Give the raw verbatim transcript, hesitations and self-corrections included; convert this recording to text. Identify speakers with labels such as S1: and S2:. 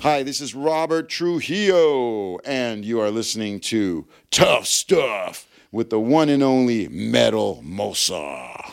S1: Hi, this is Robert Trujillo, and you are listening to Tough Stuff with the one and only Metal Mosa.